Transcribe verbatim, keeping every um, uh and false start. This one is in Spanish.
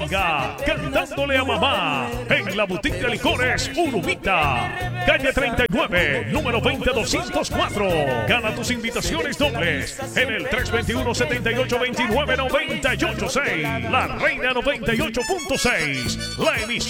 Oiga, cantándole a mamá en la boutique de licores Urumita, calle treinta y nueve, número veinte doscientos cuatro. Gana tus invitaciones dobles en el tres dos uno, siete ocho dos nueve, nueve ocho seis. La Reina noventa y ocho punto seis. La emisora